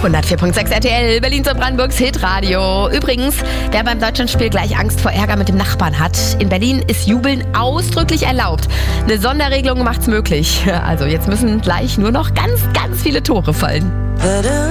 104.6 RTL, Berlins und Brandenburgs Hitradio. Übrigens, wer beim Deutschlandspiel gleich Angst vor Ärger mit dem Nachbarn hat, in Berlin ist Jubeln ausdrücklich erlaubt. Eine Sonderregelung macht's möglich. Also jetzt müssen gleich nur noch ganz viele Tore fallen.